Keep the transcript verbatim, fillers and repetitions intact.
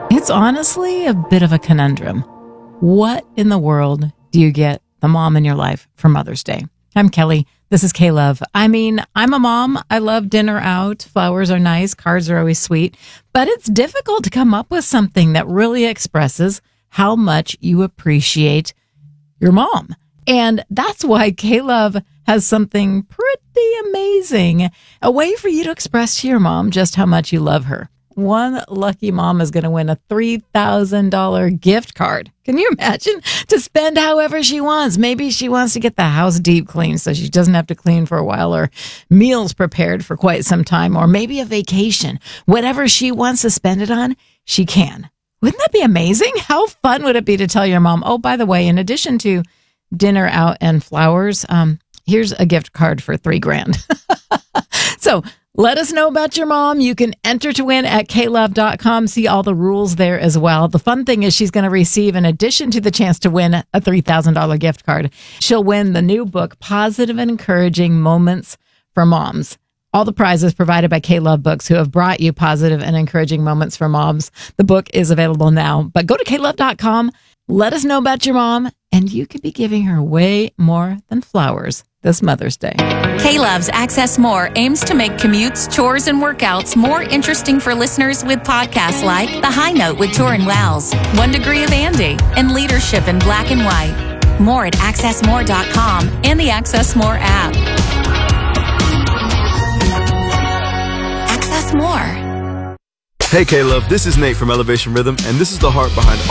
It's honestly a bit of a conundrum. What in the world do you get the mom in your life for Mother's Day? I'm Kelly. This is K-Love. I mean, I'm a mom. I love dinner out. Flowers are nice. Cards are always sweet. But it's difficult to come up with something that really expresses how much you appreciate your mom. And that's why K-Love has something pretty amazing. A way for you to express to your mom just how much you love her. One lucky mom is going to win a three thousand dollars gift card. Can you imagine? To spend however she wants. Maybe she wants to get the house deep cleaned so she doesn't have to clean for a while, or meals prepared for quite some time, or maybe a vacation. Whatever she wants to spend it on, she can. Wouldn't that be amazing? How fun would it be to tell your mom, oh, by the way, in addition to dinner out and flowers, um, here's a gift card for three grand. So let us know about your mom. You can enter to win at K love dot com. See all the rules there as well. The fun thing is she's going to receive, in addition to the chance to win a three thousand dollars gift card, she'll win the new book, Positive and Encouraging Moments for Moms. All the prizes provided by K-Love Books, who have brought you positive and encouraging moments for moms. The book is available now. But go to K love dot com. Let us know about your mom, and you could be giving her way more than flowers this Mother's Day. K-Love's Access More aims to make commutes, chores, and workouts more interesting for listeners with podcasts like The High Note with Torin Wells, One Degree of Andy, and Leadership in Black and White. More at access more dot com and the Access More app. Access More. Hey K-Love, this is Nate from Elevation Rhythm, and this is the heart behind